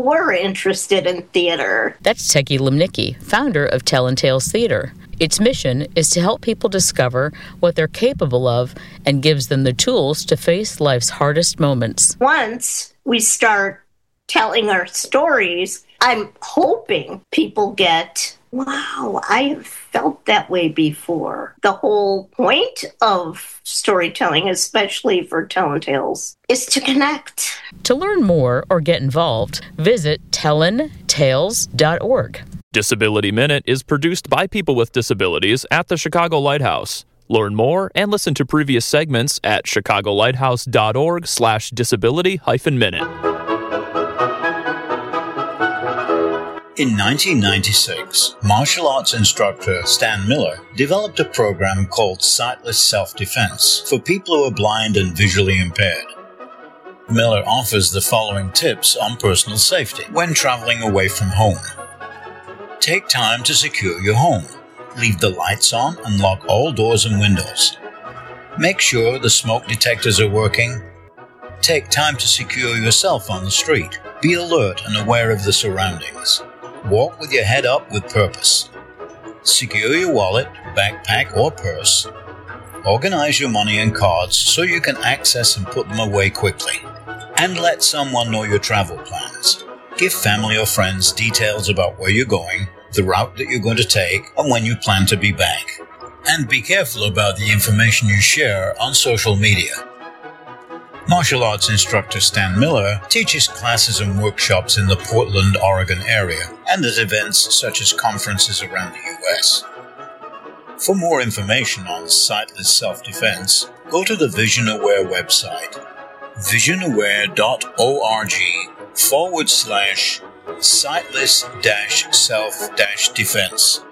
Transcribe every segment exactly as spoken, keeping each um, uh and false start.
were interested in theater. That's Teki Limnicki, founder of Tell and Tales Theater. Its mission is to help people discover what they're capable of and gives them the tools to face life's hardest moments. Once we start telling our stories, I'm hoping people get, wow, I have felt that way before. The whole point of storytelling, especially for Tell and Tales, is to connect. To learn more or get involved, visit tellin tales dot org. Disability Minute is produced by people with disabilities at the Chicago Lighthouse. Learn more and listen to previous segments at chicagolighthouse.org slash disability hyphen minute. In nineteen ninety-six, martial arts instructor Stan Miller developed a program called Sightless Self-Defense for people who are blind and visually impaired. Miller offers the following tips on personal safety when traveling away from home. Take time to secure your home. Leave the lights on and lock all doors and windows. Make sure the smoke detectors are working. Take time to secure yourself on the street. Be alert and aware of the surroundings. Walk with your head up with purpose. Secure your wallet, backpack, or purse. Organize your money and cards so you can access and put them away quickly. And let someone know your travel plans. Give family or friends details about where you're going, the route that you're going to take, and when you plan to be back. And be careful about the information you share on social media. Martial arts instructor Stan Miller teaches classes and workshops in the Portland, Oregon area and at events such as conferences around the U S. For more information on sightless self-defense, go to the Vision Aware website, visionaware.org forward slash sightless dash self dash defense.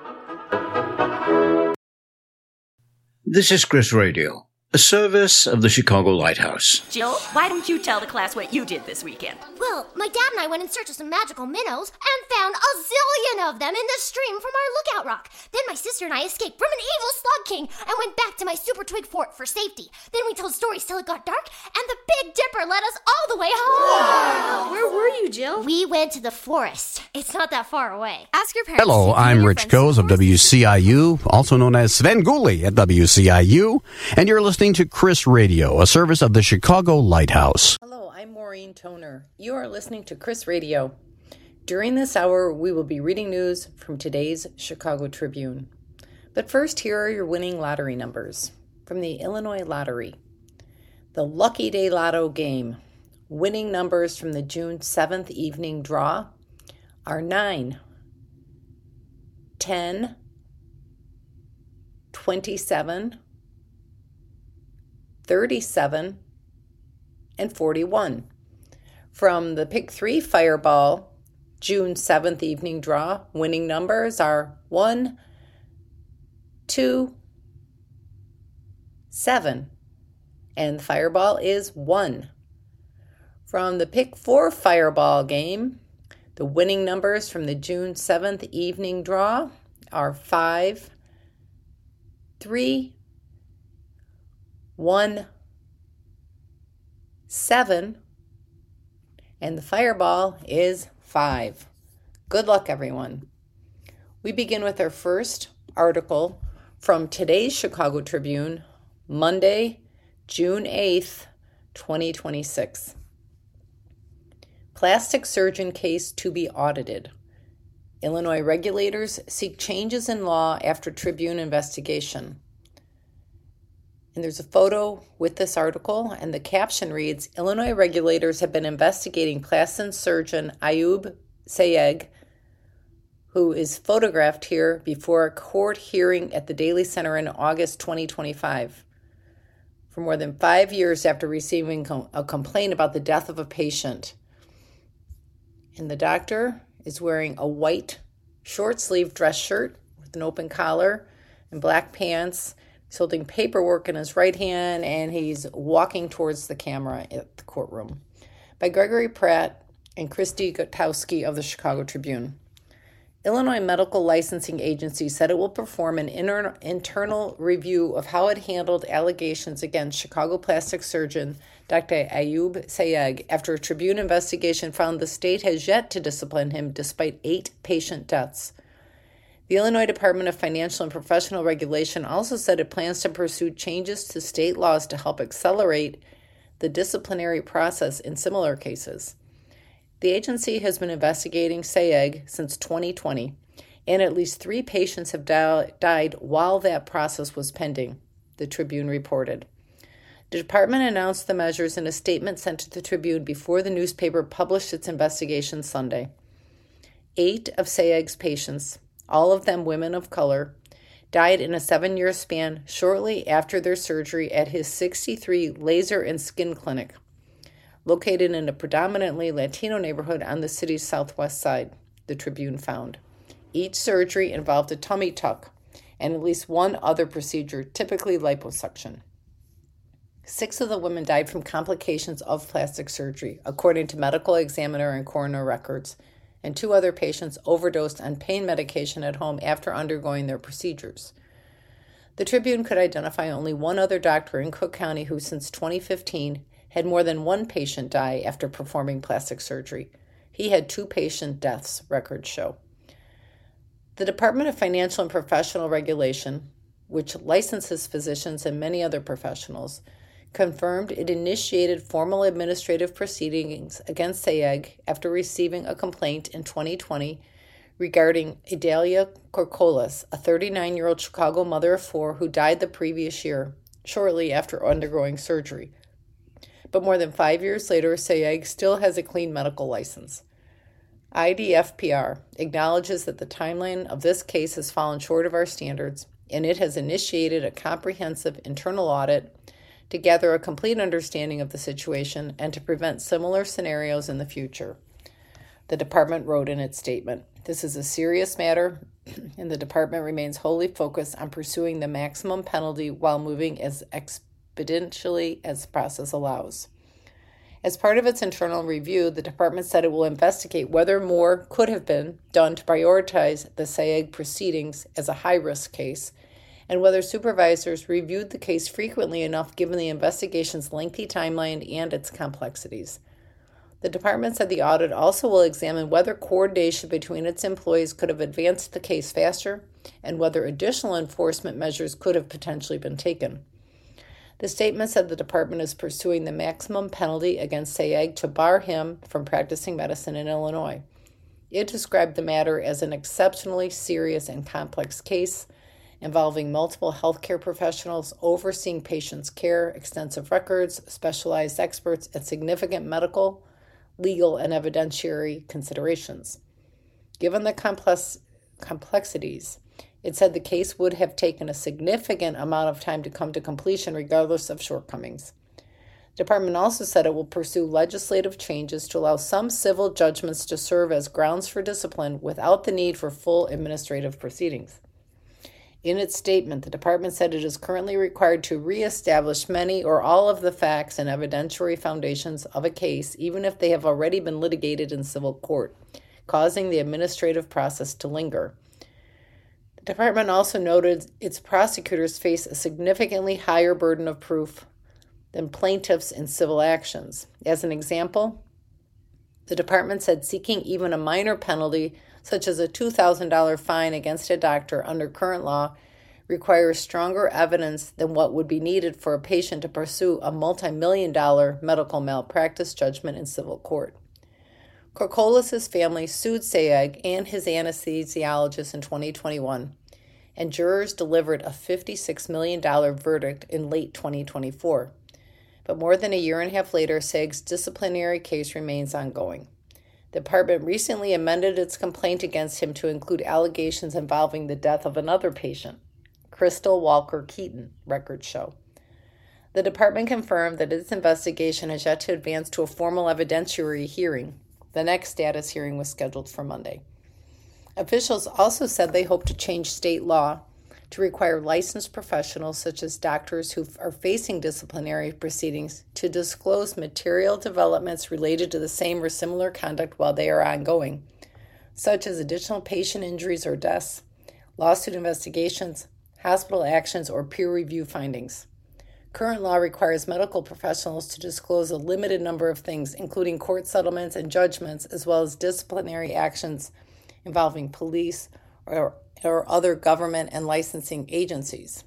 This is Chris Radio, a service of the Chicago Lighthouse. Jill, why don't you tell the class what you did this weekend? Well, my dad and I went in search of some magical minnows and found a zillion of them in the stream from our lookout rock. Then my sister and I escaped from an evil slug king and went back to my super twig fort for safety. Then we told stories till it got dark, and the Big Dipper led us all the way home. Wow. Where were you, Jill? We went to the forest. It's not that far away. Ask your parents. Hello, I'm Rich Coes of W C I U, also known as Sven Gulli at W C I U, and you're listening to Chris Radio, a service of the Chicago Lighthouse. Hello, I'm Maureen Toner. You are listening to Chris Radio. During this hour, we will be reading news from today's Chicago Tribune. But first, here are your winning lottery numbers from the Illinois Lottery. The Lucky Day Lotto game. Winning numbers from the June seventh evening draw are nine, ten, twenty-seven, thirty-seven, and forty-one. From the Pick three Fireball June seventh evening draw, winning numbers are one, two, seven, and the Fireball is one. From the Pick four Fireball game, the winning numbers from the June seventh evening draw are five, three, one, seven, and the Fireball is five. Good luck, everyone. We begin with our first article from today's Chicago Tribune, Monday, June eighth, twenty twenty-six. Plastic surgeon case to be audited. Illinois regulators seek changes in law after Tribune investigation. And there's a photo with this article, and the caption reads, Illinois regulators have been investigating plastic surgeon Ayub Sayegh, who is photographed here before a court hearing at the Daly Center in August twenty twenty-five. For more than five years after receiving a complaint about the death of a patient. And the doctor is wearing a white short-sleeved dress shirt with an open collar and black pants. He's holding paperwork in his right hand, and he's walking towards the camera at the courtroom. By Gregory Pratt and Christy Gutowski of the Chicago Tribune. Illinois Medical Licensing Agency said it will perform an inter- internal review of how it handled allegations against Chicago plastic surgeon Doctor Ayub Sayegh after a Tribune investigation found the state has yet to discipline him despite eight patient deaths. The Illinois Department of Financial and Professional Regulation also said it plans to pursue changes to state laws to help accelerate the disciplinary process in similar cases. The agency has been investigating Sayegh since twenty twenty, and at least three patients have di- died while that process was pending, the Tribune reported. The department announced the measures in a statement sent to the Tribune before the newspaper published its investigation Sunday. Eight of Sayegh's patients, all of them women of color, died in a seven-year span shortly after their surgery at his sixty-three laser and skin clinic, located in a predominantly Latino neighborhood on the city's southwest side, the Tribune found. Each surgery involved a tummy tuck and at least one other procedure, typically liposuction. Six of the women died from complications of plastic surgery, according to medical examiner and coroner records, and two other patients overdosed on pain medication at home after undergoing their procedures. The Tribune could identify only one other doctor in Cook County who, since twenty fifteen, had more than one patient die after performing plastic surgery. He had two patient deaths, records show. The Department of Financial and Professional Regulation, which licenses physicians and many other professionals, confirmed it initiated formal administrative proceedings against Sayegh after receiving a complaint in twenty twenty regarding Idalia Corcolis, a thirty-nine-year-old Chicago mother of four who died the previous year, shortly after undergoing surgery. But more than five years later, Sayegh still has a clean medical license. I D F P R acknowledges that the timeline of this case has fallen short of our standards, and it has initiated a comprehensive internal audit to gather a complete understanding of the situation and to prevent similar scenarios in the future. The department wrote in its statement, "This is a serious matter, and the department remains wholly focused on pursuing the maximum penalty while moving as expeditially as the process allows." As part of its internal review, the department said it will investigate whether more could have been done to prioritize the Sayegh proceedings as a high-risk case, and whether supervisors reviewed the case frequently enough given the investigation's lengthy timeline and its complexities. The department said the audit also will examine whether coordination between its employees could have advanced the case faster and whether additional enforcement measures could have potentially been taken. The statement said the department is pursuing the maximum penalty against Sayegh to bar him from practicing medicine in Illinois. It described the matter as an exceptionally serious and complex case involving multiple healthcare professionals overseeing patients' care, extensive records, specialized experts, and significant medical, legal, and evidentiary considerations. Given the complex complexities, it said the case would have taken a significant amount of time to come to completion regardless of shortcomings. The department also said it will pursue legislative changes to allow some civil judgments to serve as grounds for discipline without the need for full administrative proceedings. In its statement, the department said it is currently required to reestablish many or all of the facts and evidentiary foundations of a case, even if they have already been litigated in civil court, causing the administrative process to linger. The department also noted its prosecutors face a significantly higher burden of proof than plaintiffs in civil actions. As an example, the department said seeking even a minor penalty such as a two thousand dollars fine against a doctor under current law, requires stronger evidence than what would be needed for a patient to pursue a multi-million dollar medical malpractice judgment in civil court. Corcolis' family sued Sayegh and his anesthesiologist in twenty twenty-one, and jurors delivered a fifty-six million dollars verdict in late twenty twenty-four. But more than a year and a half later, Sayegh's disciplinary case remains ongoing. The department recently amended its complaint against him to include allegations involving the death of another patient, Crystal Walker Keaton, records show. The department confirmed that its investigation has yet to advance to a formal evidentiary hearing. The next status hearing was scheduled for Monday. Officials also said they hope to change state law to require licensed professionals such as doctors who are facing disciplinary proceedings to disclose material developments related to the same or similar conduct while they are ongoing, such as additional patient injuries or deaths, lawsuit investigations, hospital actions, or peer review findings. Current law requires medical professionals to disclose a limited number of things, including court settlements and judgments, as well as disciplinary actions involving police or, or other government and licensing agencies.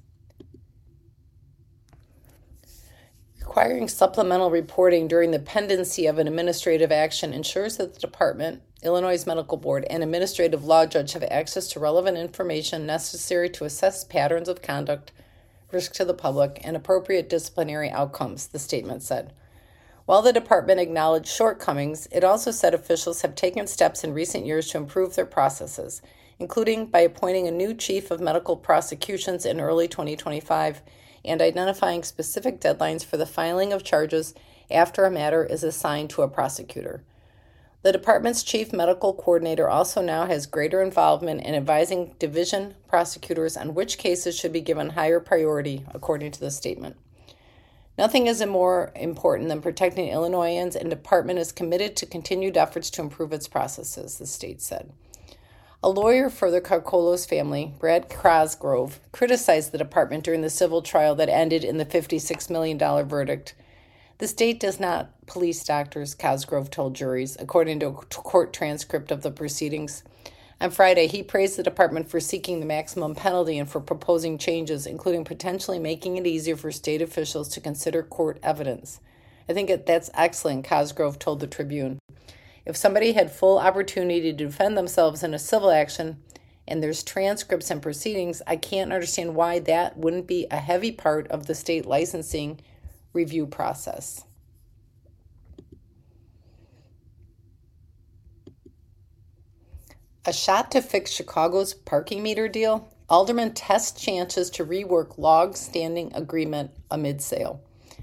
Requiring supplemental reporting during the pendency of an administrative action ensures that the department, Illinois Medical Board, and administrative law judge have access to relevant information necessary to assess patterns of conduct, risk to the public, and appropriate disciplinary outcomes, the statement said. While the department acknowledged shortcomings, it also said officials have taken steps in recent years to improve their processes, including by appointing a new chief of medical prosecutions in early twenty twenty-five and identifying specific deadlines for the filing of charges after a matter is assigned to a prosecutor. The department's chief medical coordinator also now has greater involvement in advising division prosecutors on which cases should be given higher priority, according to the statement. Nothing is more important than protecting Illinoisans, and the department is committed to continued efforts to improve its processes, the state said. A lawyer for the Karkolos family, Brad Cosgrove, criticized the department during the civil trial that ended in the fifty-six million dollars verdict. The state does not police doctors, Cosgrove told juries, according to a court transcript of the proceedings. On Friday, he praised the department for seeking the maximum penalty and for proposing changes, including potentially making it easier for state officials to consider court evidence. I think that's excellent, Cosgrove told the Tribune. If somebody had full opportunity to defend themselves in a civil action and there's transcripts and proceedings, I can't understand why that wouldn't be a heavy part of the state licensing review process. A shot to fix Chicago's parking meter deal? Alderman tests chances to rework long-standing agreement amid sale.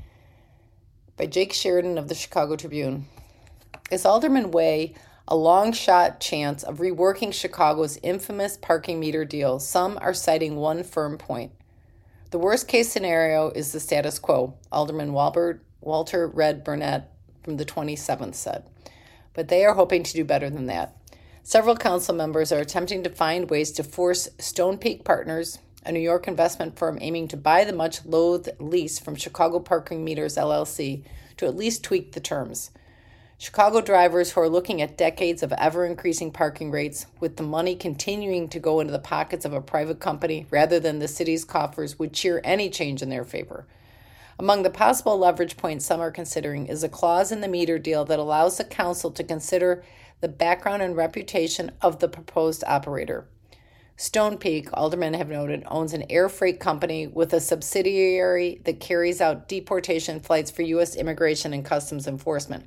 By Jake Sheridan of the Chicago Tribune. Is Alderman Way a long-shot chance of reworking Chicago's infamous parking meter deal? Some are citing one firm point. The worst-case scenario is the status quo, Alderman Walbert, Walter Red Burnett from the twenty-seventh said. But they are hoping to do better than that. Several council members are attempting to find ways to force Stone Peak Partners, a New York investment firm aiming to buy the much-loathed lease from Chicago Parking Meters, L L C, to at least tweak the terms. Chicago drivers who are looking at decades of ever-increasing parking rates, with the money continuing to go into the pockets of a private company rather than the city's coffers, would cheer any change in their favor. Among the possible leverage points some are considering is a clause in the meter deal that allows the council to consider the background and reputation of the proposed operator. Stone Peak, aldermen have noted, owns an air freight company with a subsidiary that carries out deportation flights for U S Immigration and Customs Enforcement.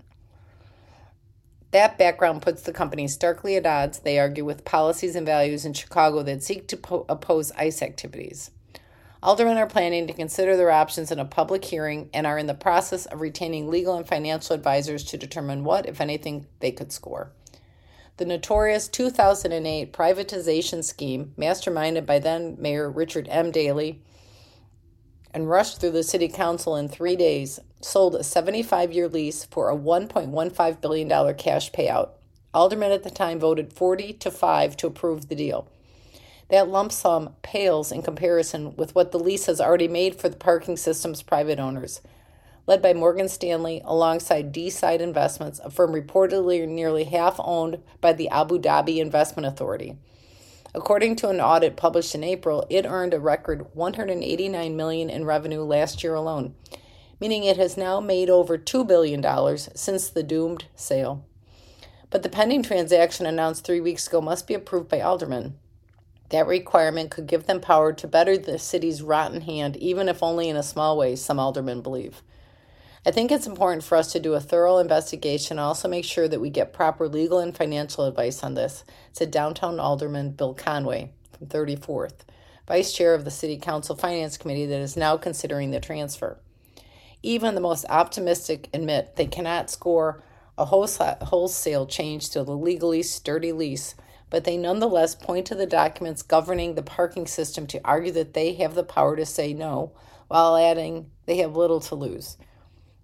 That background puts the company starkly at odds, they argue, with policies and values in Chicago that seek to po- oppose ICE activities. Aldermen are planning to consider their options in a public hearing and are in the process of retaining legal and financial advisors to determine what, if anything, they could score. The notorious two thousand eight privatization scheme, masterminded by then-Mayor Richard M. Daley and rushed through the city council in three days, sold a seventy-five-year lease for a one point one five billion dollars cash payout. Aldermen at the time voted forty to five to approve the deal. That lump sum pales in comparison with what the lease has already made for the parking system's private owners. Led by Morgan Stanley alongside D-Side Investments, a firm reportedly nearly half owned by the Abu Dhabi Investment Authority. According to an audit published in April, it earned a record one hundred eighty-nine million dollars in revenue last year alone, meaning it has now made over two billion dollars since the doomed sale. But the pending transaction announced three weeks ago must be approved by aldermen. That requirement could give them power to better the city's rotten hand, even if only in a small way, some aldermen believe. I think it's important for us to do a thorough investigation and also make sure that we get proper legal and financial advice on this, said downtown alderman Bill Conway from thirty-fourth, vice chair of the City Council Finance Committee that is now considering the transfer. Even the most optimistic admit they cannot score a wholesale change to the legally sturdy lease, but they nonetheless point to the documents governing the parking system to argue that they have the power to say no, while adding they have little to lose.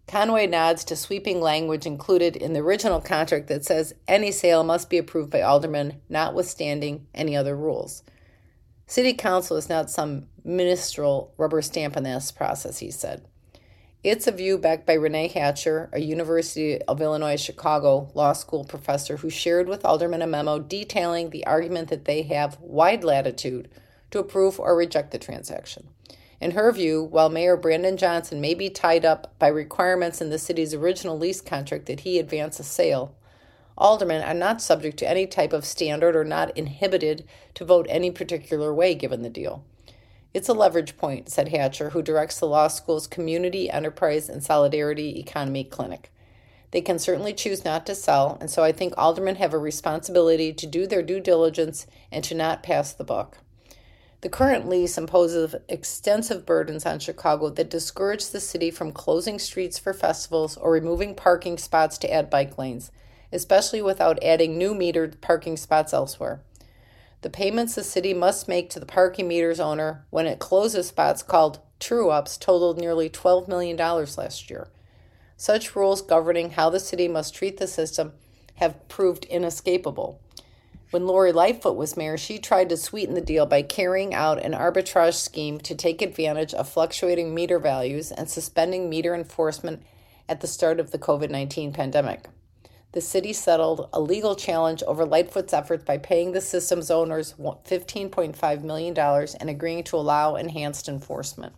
Conway nods to sweeping language included in the original contract that says any sale must be approved by aldermen, notwithstanding any other rules. City Council is not some ministerial rubber stamp in this process, he said. It's a view backed by Renee Hatcher, a University of Illinois Chicago law school professor who shared with aldermen a memo detailing the argument that they have wide latitude to approve or reject the transaction. In her view, while Mayor Brandon Johnson may be tied up by requirements in the city's original lease contract that he advance a sale, aldermen are not subject to any type of standard or not inhibited to vote any particular way given the deal. It's a leverage point, said Hatcher, who directs the law school's Community, Enterprise, and Solidarity Economy Clinic. They can certainly choose not to sell, and so I think aldermen have a responsibility to do their due diligence and to not pass the buck. The current lease imposes extensive burdens on Chicago that discourage the city from closing streets for festivals or removing parking spots to add bike lanes, especially without adding new metered parking spots elsewhere. The payments the city must make to the parking meters owner when it closes spots called true-ups totaled nearly twelve million dollars last year. Such rules governing how the city must treat the system have proved inescapable. When Lori Lightfoot was mayor, she tried to sweeten the deal by carrying out an arbitrage scheme to take advantage of fluctuating meter values and suspending meter enforcement at the start of the covid nineteen pandemic. The city settled a legal challenge over Lightfoot's efforts by paying the system's owners fifteen point five million dollars and agreeing to allow enhanced enforcement.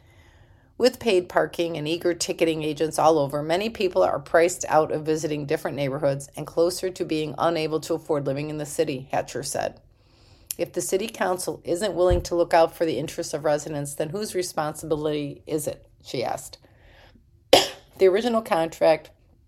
With paid parking and eager ticketing agents all over, many people are priced out of visiting different neighborhoods and closer to being unable to afford living in the city, Hatcher said. If the city council isn't willing to look out for the interests of residents, then whose responsibility is it? She asked. The original contract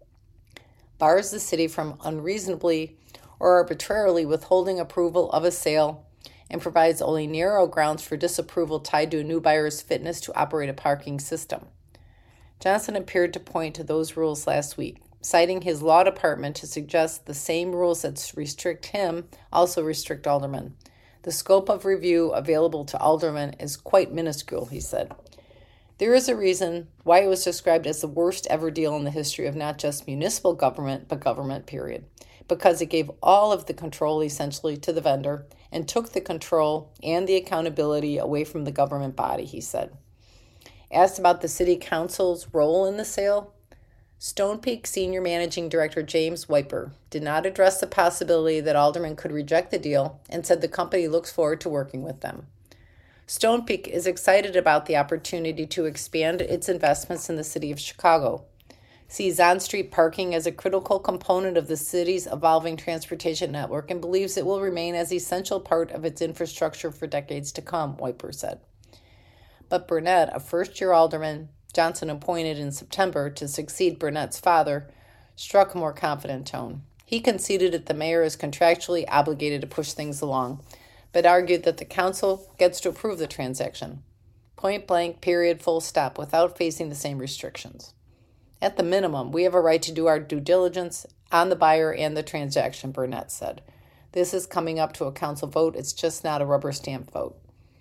bars the city from unreasonably or arbitrarily withholding approval of a sale and provides only narrow grounds for disapproval tied to a new buyer's fitness to operate a parking system. Johnson appeared to point to those rules last week, citing his law department to suggest the same rules that restrict him also restrict aldermen. The scope of review available to aldermen is quite minuscule, he said. There is a reason why it was described as the worst ever deal in the history of not just municipal government, but government, period, because it gave all of the control essentially to the vendor and took the control and the accountability away from the government body, he said. Asked about the city council's role in the sale, Stone Peak Senior Managing Director James Wiper did not address the possibility that aldermen could reject the deal and said the company looks forward to working with them. Stone Peak is excited about the opportunity to expand its investments in the city of Chicago, sees on-street parking as a critical component of the city's evolving transportation network, and believes it will remain as an essential part of its infrastructure for decades to come, Wiper said. But Burnett, a first-year alderman Johnson appointed in September to succeed Burnett's father, struck a more confident tone. He conceded that the mayor is contractually obligated to push things along, but argued that the council gets to approve the transaction. Point blank, period, full stop, without facing the same restrictions. At the minimum, we have a right to do our due diligence on the buyer and the transaction, Burnett said. This is coming up to a council vote. It's just not a rubber stamp vote.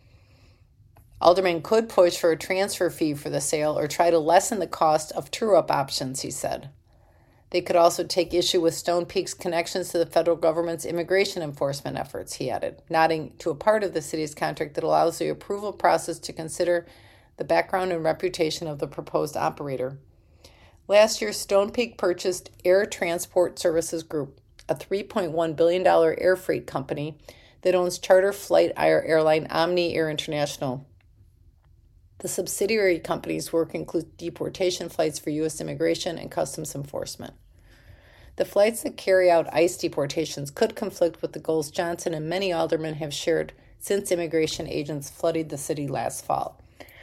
Aldermen could push for a transfer fee for the sale or try to lessen the cost of true-up options, he said. They could also take issue with Stone Peak's connections to the federal government's immigration enforcement efforts, he added, nodding to a part of the city's contract that allows the approval process to consider the background and reputation of the proposed operator. Last year, Stone Peak purchased Air Transport Services Group, a three point one billion dollars air freight company that owns charter flight airline Omni Air International. The subsidiary company's work includes deportation flights for U S immigration and customs enforcement. The flights that carry out ICE deportations could conflict with the goals Johnson and many aldermen have shared since immigration agents flooded the city last fall,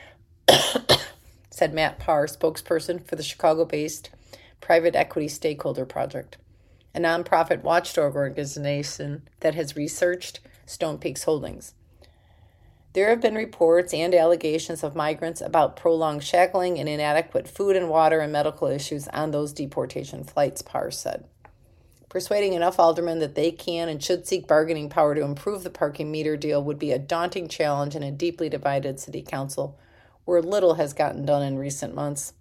said Matt Parr, spokesperson for the Chicago-based Private Equity Stakeholder Project, a nonprofit watchdog organization that has researched Stone Peak's holdings. There have been reports and allegations of migrants about prolonged shackling and inadequate food and water and medical issues on those deportation flights, Parr said. Persuading enough aldermen that they can and should seek bargaining power to improve the parking meter deal would be a daunting challenge in a deeply divided city council where little has gotten done in recent months.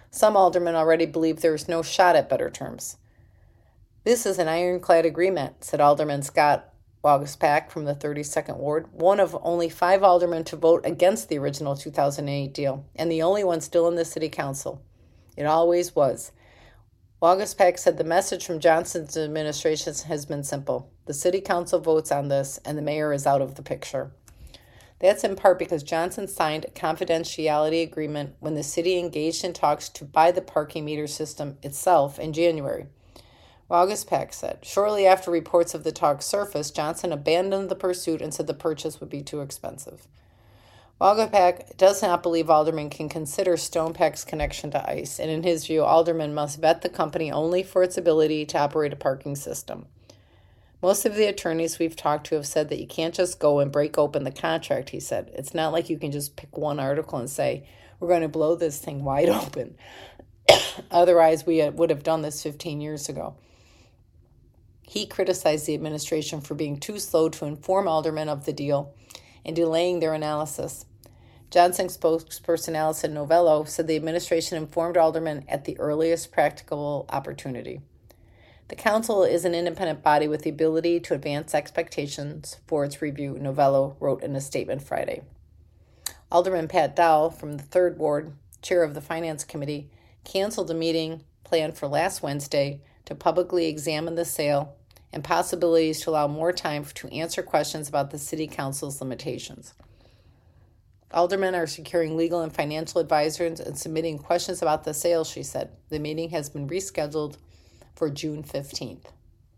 Some aldermen already believe there is no shot at better terms. This is an ironclad agreement, said Alderman Scott Waguespack from the thirty-second Ward, one of only five aldermen to vote against the original two thousand eight deal, and the only one still in the city council. It always was. Waguespack said the message from Johnson's administration has been simple. The city council votes on this, and the mayor is out of the picture. That's in part because Johnson signed a confidentiality agreement when the city engaged in talks to buy the parking meter system itself in January. Waguespack said, shortly after reports of the talks surfaced, Johnson abandoned the pursuit and said the purchase would be too expensive. Waguespack does not believe aldermen can consider Stonepack's connection to ICE, and in his view, aldermen must vet the company only for its ability to operate a parking system. Most of the attorneys we've talked to have said that you can't just go and break open the contract, he said. It's not like you can just pick one article and say, we're going to blow this thing wide open. Otherwise, we would have done this fifteen years ago. He criticized the administration for being too slow to inform aldermen of the deal and delaying their analysis. Johnson spokesperson Allison Novello said the administration informed aldermen at the earliest practicable opportunity. The council is an independent body with the ability to advance expectations for its review, Novello wrote in a statement Friday. Alderman Pat Dowell from the third Ward, chair of the Finance Committee, canceled a meeting planned for last Wednesday to publicly examine the sale and possibilities to allow more time to answer questions about the City Council's limitations. Aldermen are securing legal and financial advisors and submitting questions about the sale, she said. The meeting has been rescheduled for June fifteenth.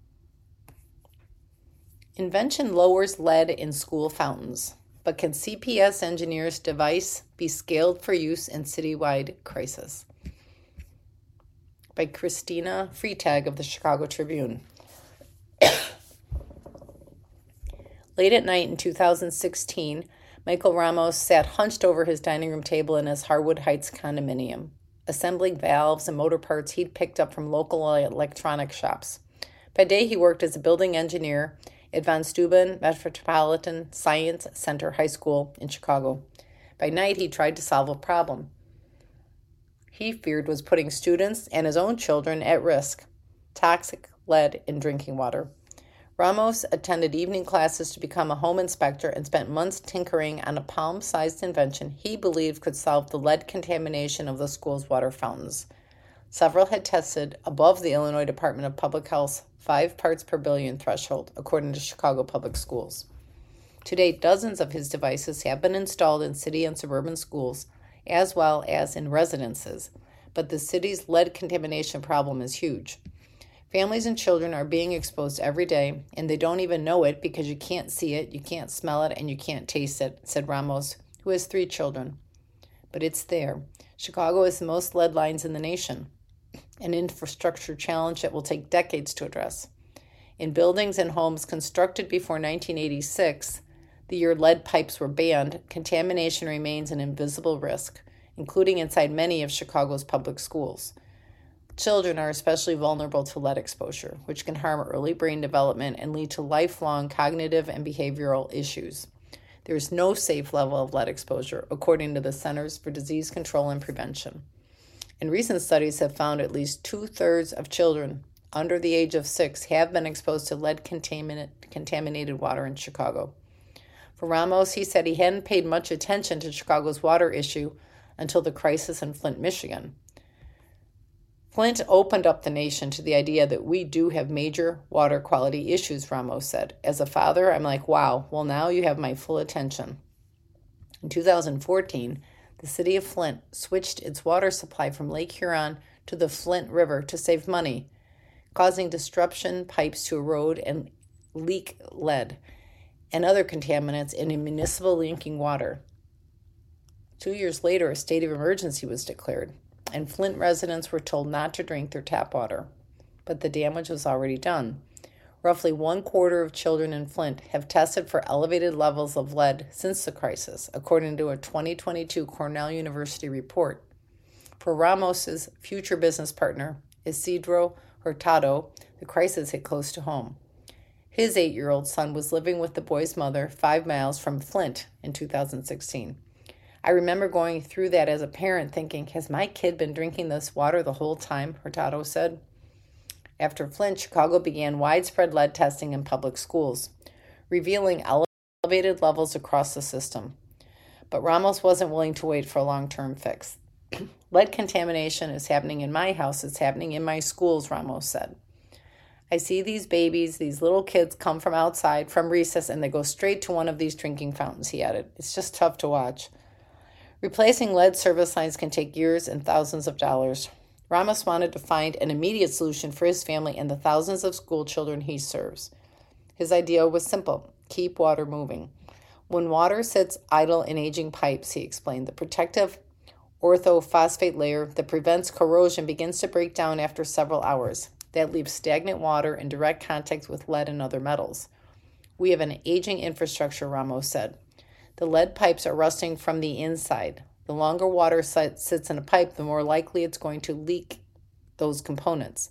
Invention lowers lead in school fountains, but can C P S engineers' device be scaled for use in citywide crisis? By Christina Freitag of the Chicago Tribune. Late at night in two thousand sixteen, Michael Ramos sat hunched over his dining room table in his Harwood Heights condominium, assembling valves and motor parts he'd picked up from local electronic shops. By day, he worked as a building engineer at Von Steuben Metropolitan Science Center High School in Chicago. By night, he tried to solve a problem he feared was putting students and his own children at risk: toxic lead in drinking water. Ramos attended evening classes to become a home inspector and spent months tinkering on a palm-sized invention he believed could solve the lead contamination of the school's water fountains. Several had tested above the Illinois Department of Public Health's five parts per billion threshold, according to Chicago Public Schools. To date, dozens of his devices have been installed in city and suburban schools, as well as in residences, but the city's lead contamination problem is huge. Families and children are being exposed every day, and they don't even know it because you can't see it, you can't smell it, and you can't taste it, said Ramos, who has three children. But it's there. Chicago has the most lead lines in the nation, an infrastructure challenge that will take decades to address. In buildings and homes constructed before nineteen eighty-six, the year lead pipes were banned, contamination remains an invisible risk, including inside many of Chicago's public schools. Children are especially vulnerable to lead exposure, which can harm early brain development and lead to lifelong cognitive and behavioral issues. There is no safe level of lead exposure, according to the Centers for Disease Control and Prevention. And recent studies have found at least two-thirds of children under the age of six have been exposed to lead contaminated water in Chicago. For Ramos, he said he hadn't paid much attention to Chicago's water issue until the crisis in Flint, Michigan. Flint opened up the nation to the idea that we do have major water quality issues, Ramos said. As a father, I'm like, wow, well, now you have my full attention. In two thousand fourteen, the city of Flint switched its water supply from Lake Huron to the Flint River to save money, causing disruption pipes to erode and leak lead and other contaminants in municipal drinking water. Two years later, a state of emergency was declared, and Flint residents were told not to drink their tap water. But the damage was already done. Roughly one quarter of children in Flint have tested for elevated levels of lead since the crisis, according to a twenty twenty-two Cornell University report. For Ramos's future business partner, Isidro Hurtado, the crisis hit close to home. His eight-year-old son was living with the boy's mother five miles from Flint in two thousand sixteen. I remember going through that as a parent thinking, has my kid been drinking this water the whole time, Hurtado said. After Flint, Chicago began widespread lead testing in public schools, revealing elevated levels across the system. But Ramos wasn't willing to wait for a long-term fix. Lead contamination is happening in my house. It's happening in my schools, Ramos said. I see these babies, these little kids come from outside, from recess, and they go straight to one of these drinking fountains, he added. It's just tough to watch. Replacing lead service lines can take years and thousands of dollars. Ramos wanted to find an immediate solution for his family and the thousands of school children he serves. His idea was simple: keep water moving. When water sits idle in aging pipes, he explained, the protective orthophosphate layer that prevents corrosion begins to break down after several hours. That leaves stagnant water in direct contact with lead and other metals. We have an aging infrastructure, Ramos said. The lead pipes are rusting from the inside. The longer water sits in a pipe, the more likely it's going to leak those components.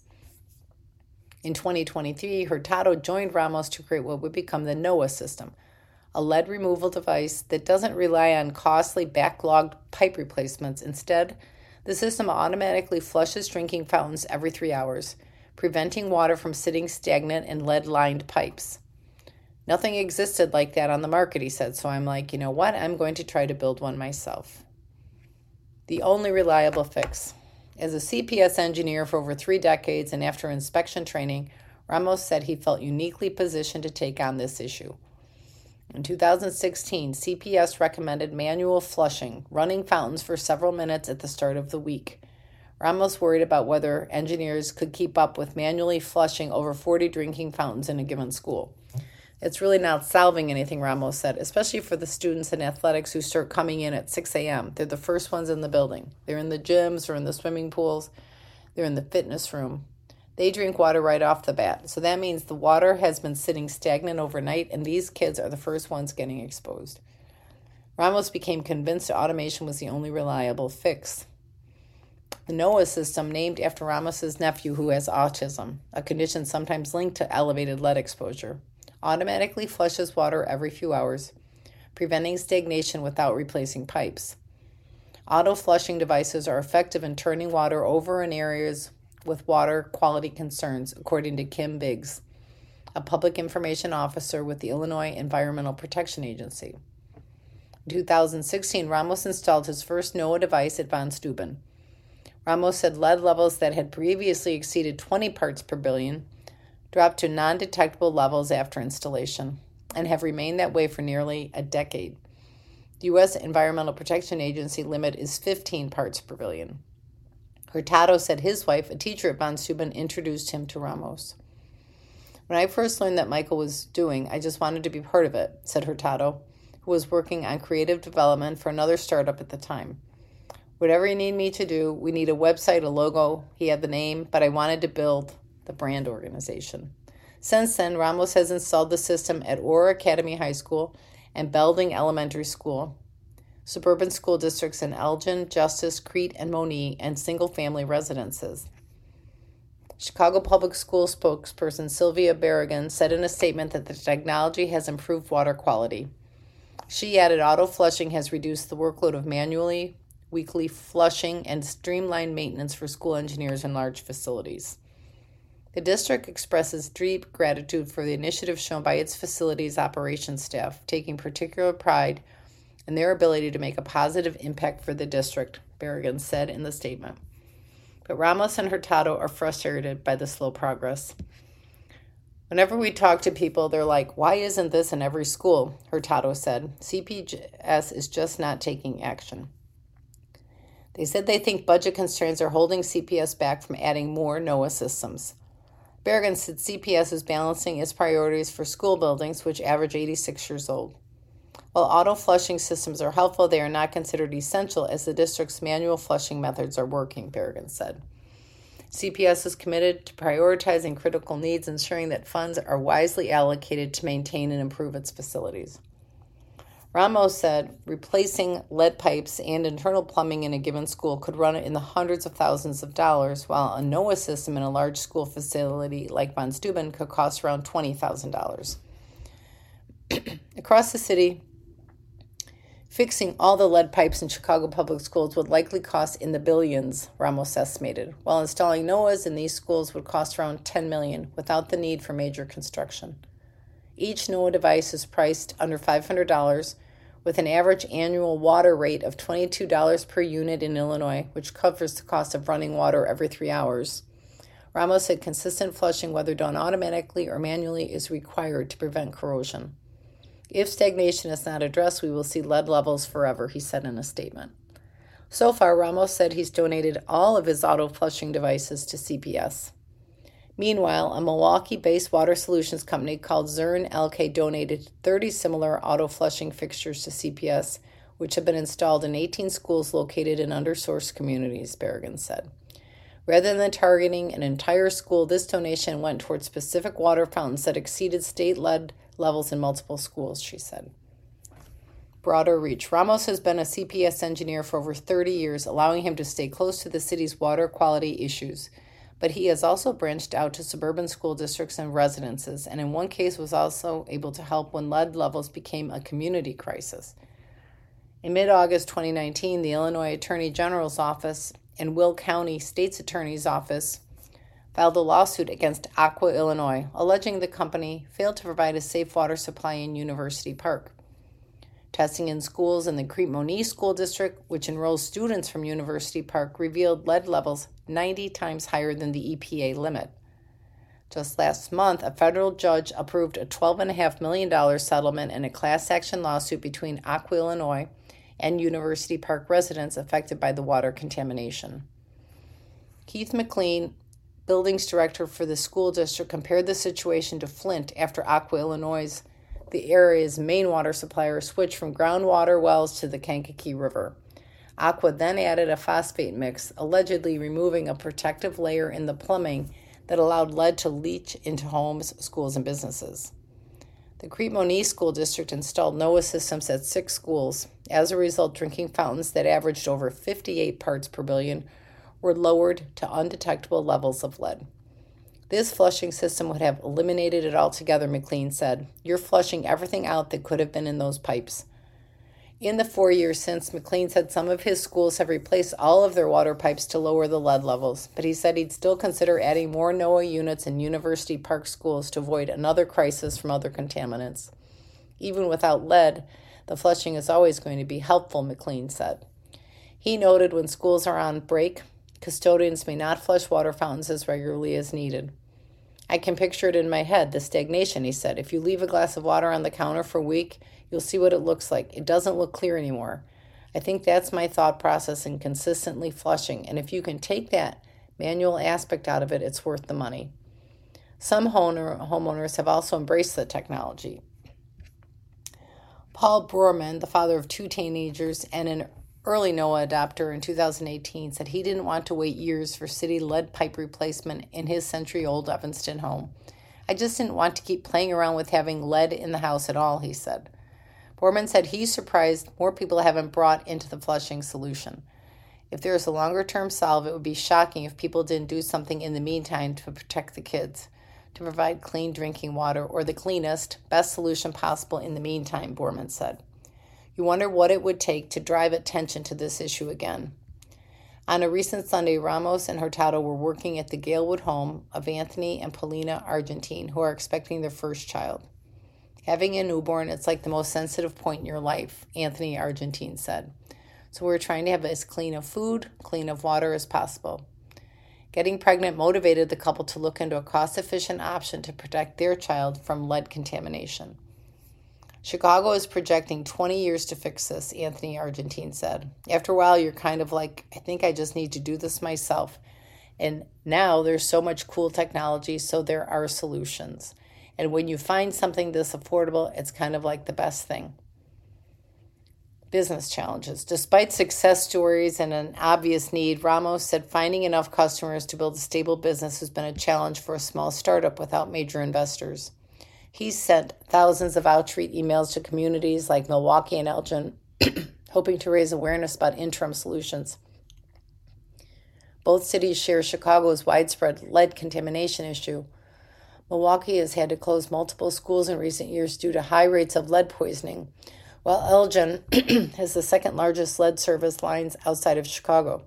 In twenty twenty-three, Hurtado joined Ramos to create what would become the NOAA system, a lead removal device that doesn't rely on costly backlogged pipe replacements. Instead, the system automatically flushes drinking fountains every three hours, preventing water from sitting stagnant in lead-lined pipes. Nothing existed like that on the market, he said, so I'm like, you know what, I'm going to try to build one myself. The only reliable fix. As a C P S engineer for over three decades and after inspection training, Ramos said he felt uniquely positioned to take on this issue. In two thousand sixteen, C P S recommended manual flushing, running fountains for several minutes at the start of the week. Ramos worried about whether engineers could keep up with manually flushing over forty drinking fountains in a given school. It's really not solving anything, Ramos said, especially for the students in athletics who start coming in at six a.m. They're the first ones in the building. They're in the gyms or in the swimming pools. They're in the fitness room. They drink water right off the bat. So that means the water has been sitting stagnant overnight, and these kids are the first ones getting exposed. Ramos became convinced that automation was the only reliable fix. The NOAA system, named after Ramos's nephew who has autism, a condition sometimes linked to elevated lead exposure, automatically flushes water every few hours, preventing stagnation without replacing pipes. Auto-flushing devices are effective in turning water over in areas with water quality concerns, according to Kim Biggs, a public information officer with the Illinois Environmental Protection Agency. In two thousand sixteen, Ramos installed his first NOAA device at Von Steuben. Ramos said lead levels that had previously exceeded twenty parts per billion dropped to non-detectable levels after installation and have remained that way for nearly a decade. The U S Environmental Protection Agency limit is fifteen parts per billion. Hurtado said his wife, a teacher at Von Steuben, introduced him to Ramos. When I first learned that Michael was doing, I just wanted to be part of it, said Hurtado, who was working on creative development for another startup at the time. Whatever you need me to do, we need a website, a logo. He had the name, but I wanted to build the brand organization. Since then, Ramos has installed the system at Aurora Academy High School and Belding Elementary School, suburban school districts in Elgin, Justice, Crete, and Monee, and single-family residences. Chicago Public School spokesperson Sylvia Berrigan said in a statement that the technology has improved water quality. She added auto-flushing has reduced the workload of manually, weekly flushing, and streamlined maintenance for school engineers in large facilities. The district expresses deep gratitude for the initiative shown by its facilities operations staff, taking particular pride in their ability to make a positive impact for the district, Berrigan said in the statement. But Ramos and Hurtado are frustrated by the slow progress. Whenever we talk to people, they're like, why isn't this in every school? Hurtado said. C P S is just not taking action. They said they think budget constraints are holding C P S back from adding more NOAA systems. Berrigan said C P S is balancing its priorities for school buildings, which average eighty-six years old. While auto-flushing systems are helpful, they are not considered essential as the district's manual flushing methods are working, Berrigan said. C P S is committed to prioritizing critical needs, ensuring that funds are wisely allocated to maintain and improve its facilities. Ramos said replacing lead pipes and internal plumbing in a given school could run in the hundreds of thousands of dollars, while a NOAA system in a large school facility like Von Steuben could cost around twenty thousand dollars. Across the city, Fixing all the lead pipes in Chicago public schools would likely cost in the billions, Ramos estimated, while installing NOAAs in these schools would cost around ten million dollars without the need for major construction. Each NOAA device is priced under five hundred dollars, with an average annual water rate of twenty-two dollars per unit in Illinois, which covers the cost of running water every three hours. Ramos said consistent flushing, whether done automatically or manually, is required to prevent corrosion. If stagnation is not addressed, we will see lead levels forever, he said in a statement. So far, Ramos said he's donated all of his auto flushing devices to C P S. Meanwhile, a Milwaukee-based water solutions company called Zurn L K donated thirty similar auto flushing fixtures to C P S, which have been installed in eighteen schools located in undersourced communities, Berrigan said. Rather than targeting an entire school, this donation went toward specific water fountains that exceeded state lead levels in multiple schools, she said. Broader reach. Ramos has been a C P S engineer for over thirty years, allowing him to stay close to the city's water quality issues. But he has also branched out to suburban school districts and residences, and in one case was also able to help when lead levels became a community crisis. In mid-August twenty nineteen, the Illinois Attorney General's Office and Will County State's Attorney's Office filed a lawsuit against Aqua Illinois, alleging the company failed to provide a safe water supply in University Park. Testing in schools in the Crete-Monee School District, which enrolls students from University Park, revealed lead levels ninety times higher than the E P A limit. Just last month, a federal judge approved a twelve point five million dollars settlement in a class action lawsuit between Aqua Illinois and University Park residents affected by the water contamination. Keith McLean, buildings director for the school district, compared the situation to Flint after Aqua Illinois, the area's main water supplier, switched from groundwater wells to the Kankakee River. Aqua then added a phosphate mix, allegedly removing a protective layer in the plumbing that allowed lead to leach into homes, schools, and businesses. The Crete-Monee School District installed NOAA systems at six schools. As a result, drinking fountains that averaged over fifty-eight parts per billion were lowered to undetectable levels of lead. This flushing system would have eliminated it altogether, McLean said. You're flushing everything out that could have been in those pipes. In the four years since, McLean said some of his schools have replaced all of their water pipes to lower the lead levels, but he said he'd still consider adding more NOAA units in University Park schools to avoid another crisis from other contaminants. Even without lead, the flushing is always going to be helpful, McLean said. He noted when schools are on break, custodians may not flush water fountains as regularly as needed. I can picture it in my head, the stagnation, he said. If you leave a glass of water on the counter for a week, you'll see what it looks like. It doesn't look clear anymore. I think that's my thought process in consistently flushing, and if you can take that manual aspect out of it, it's worth the money. Some homeowners have also embraced the technology. Paul Broerman, the father of two teenagers and an early NOAA adopter in two thousand eighteen, said he didn't want to wait years for city lead pipe replacement in his century-old Evanston home. I just didn't want to keep playing around with having lead in the house at all, he said. Borman said he's surprised more people haven't brought into the flushing solution. If there is a longer-term solve, it would be shocking if people didn't do something in the meantime to protect the kids, to provide clean drinking water, or the cleanest, best solution possible in the meantime, Borman said. You wonder what it would take to drive attention to this issue again. On a recent Sunday, Ramos and Hurtado were working at the Galewood home of Anthony and Paulina Argentine, who are expecting their first child. Having a newborn, it's like the most sensitive point in your life, Anthony Argentine said. So we're trying to have as clean of food, clean of water as possible. Getting pregnant motivated the couple to look into a cost-efficient option to protect their child from lead contamination. Chicago is projecting twenty years to fix this, Anthony Argentine said. After a while, you're kind of like, I think I just need to do this myself. And now there's so much cool technology, so there are solutions. And when you find something this affordable, it's kind of like the best thing. Business challenges. Despite success stories and an obvious need, Ramos said finding enough customers to build a stable business has been a challenge for a small startup without major investors. He's sent thousands of outreach emails to communities like Milwaukee and Elgin, hoping to raise awareness about interim solutions. Both cities share Chicago's widespread lead contamination issue. Milwaukee has had to close multiple schools in recent years due to high rates of lead poisoning, while Elgin has the second largest lead service lines outside of Chicago.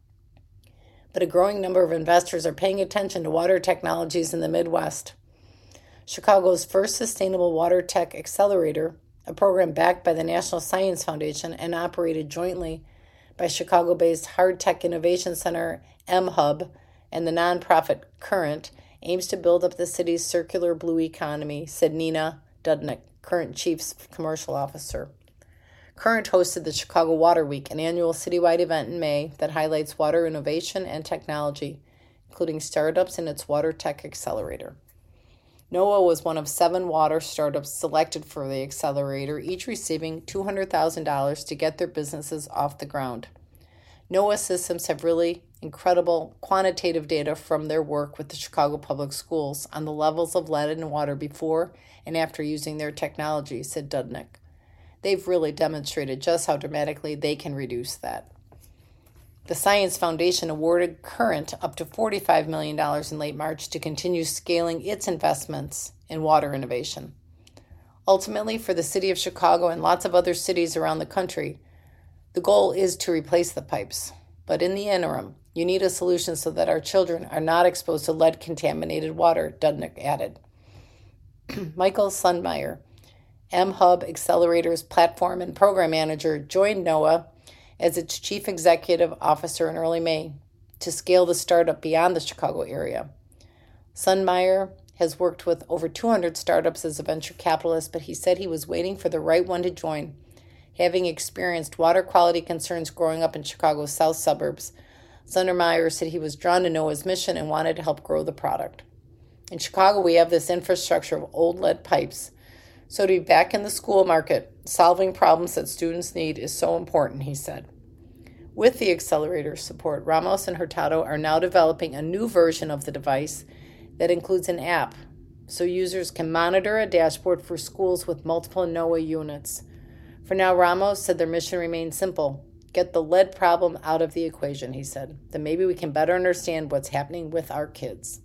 But a growing number of investors are paying attention to water technologies in the Midwest. Chicago's first sustainable water tech accelerator, a program backed by the National Science Foundation and operated jointly by Chicago-based Hard Tech Innovation Center, M-Hub, and the nonprofit Current, aims to build up the city's circular blue economy, said Nina Dudnick, Current Chief's Commercial Officer. Current hosted the Chicago Water Week, an annual citywide event in May that highlights water innovation and technology, including startups in its Water Tech Accelerator. NOAA was one of seven water startups selected for the accelerator, each receiving two hundred thousand dollars to get their businesses off the ground. NOAA systems have really incredible quantitative data from their work with the Chicago Public Schools on the levels of lead in water before and after using their technology, said Dudnick. They've really demonstrated just how dramatically they can reduce that. The Science Foundation awarded Current up to forty-five million dollars in late March to continue scaling its investments in water innovation. Ultimately, for the city of Chicago and lots of other cities around the country, the goal is to replace the pipes. But in the interim, you need a solution so that our children are not exposed to lead-contaminated water, Dudnick added. Michael Sundmeyer, M-Hub Accelerator's platform and program manager, joined NOAA as its chief executive officer in early May to scale the startup beyond the Chicago area. Sundmeyer has worked with over two hundred startups as a venture capitalist, but he said he was waiting for the right one to join. Having experienced water quality concerns growing up in Chicago's south suburbs, Sundmeyer said he was drawn to NOAA's mission and wanted to help grow the product. In Chicago, we have this infrastructure of old lead pipes, so to be back in the school market, solving problems that students need is so important, he said. With the accelerator support, Ramos and Hurtado are now developing a new version of the device that includes an app, so users can monitor a dashboard for schools with multiple NOAA units. For now, Ramos said their mission remains simple: get the lead problem out of the equation, he said. Then maybe we can better understand what's happening with our kids.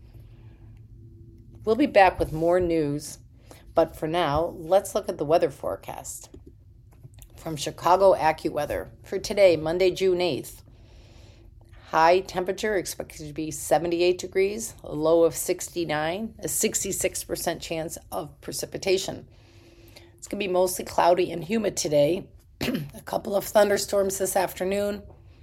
We'll be back with more news, but for now, let's look at the weather forecast. From Chicago AccuWeather for today, Monday, June eighth. High temperature expected to be seventy-eight degrees, a low of sixty-nine, a sixty-six percent chance of precipitation. It's going to be mostly cloudy and humid today. A couple of thunderstorms this afternoon.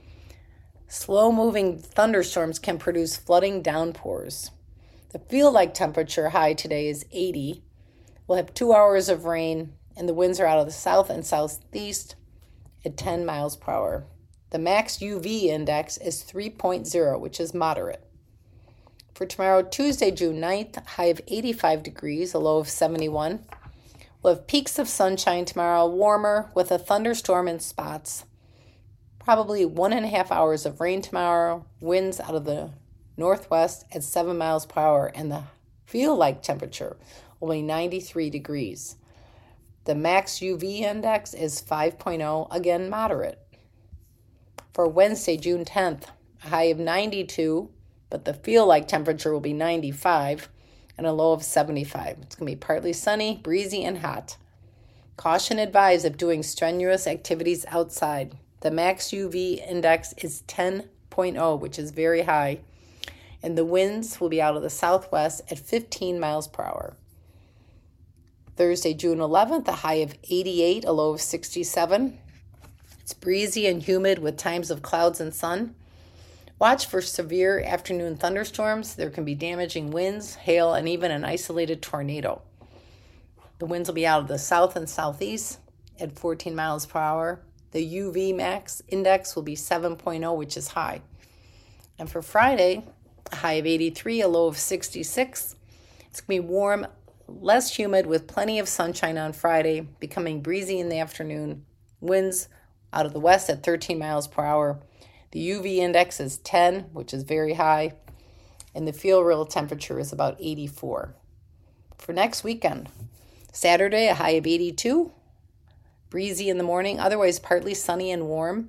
Slow-moving thunderstorms can produce flooding downpours. The feel-like temperature high today is eighty. We'll have two hours of rain, and the winds are out of the south and southeast at ten miles per hour. The max U V index is three point oh, which is moderate. For tomorrow, Tuesday, June ninth, high of eighty-five degrees, a low of seventy-one. We'll have peaks of sunshine tomorrow, warmer with a thunderstorm in spots. Probably one and a half hours of rain tomorrow, winds out of the northwest at seven miles per hour, and the feel-like temperature will be ninety-three degrees. The max U V index is five point oh, again moderate. For Wednesday, June tenth, a high of ninety-two, but the feel-like temperature will be ninety-five, and a low of seventy-five. It's going to be partly sunny, breezy, and hot. Caution advised of doing strenuous activities outside. The max U V index is ten point oh, which is very high, and the winds will be out of the southwest at fifteen miles per hour. Thursday, June eleventh, a high of eighty-eight, a low of sixty-seven. It's breezy and humid with times of clouds and sun. Watch for severe afternoon thunderstorms. There can be damaging winds, hail, and even an isolated tornado. The winds will be out of the south and southeast at fourteen miles per hour. The U V max index will be seven point oh, which is high. And for Friday, a high of eighty-three, a low of sixty-six. It's going to be warm, less humid with plenty of sunshine on Friday, becoming breezy in the afternoon. Winds out of the west at thirteen miles per hour. The U V index is ten, which is very high, and the feel real temperature is about eighty-four. For next weekend, Saturday, a high of eighty-two, breezy in the morning, otherwise partly sunny and warm.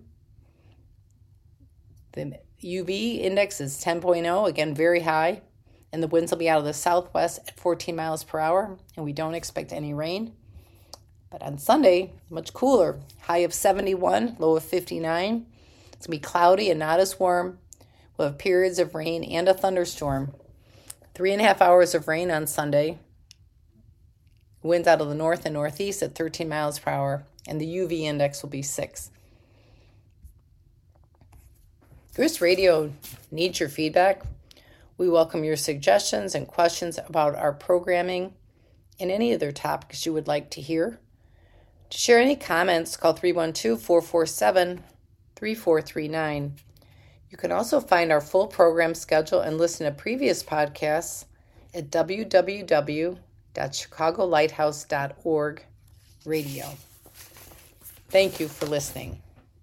The U V index is ten point oh, again very high, and the winds will be out of the southwest at fourteen miles per hour, and we don't expect any rain. But on Sunday, much cooler. High of seventy-one, low of fifty-nine. It's going to be cloudy and not as warm. We'll have periods of rain and a thunderstorm. Three and a half hours of rain on Sunday. Winds out of the north and northeast at thirteen miles per hour. And the U V index will be six. Chris Radio needs your feedback. We welcome your suggestions and questions about our programming and any other topics you would like to hear. To share any comments, call three one two, four four seven, three four three nine. You can also find our full program schedule and listen to previous podcasts at w w w dot chicago lighthouse dot org radio. Thank you for listening.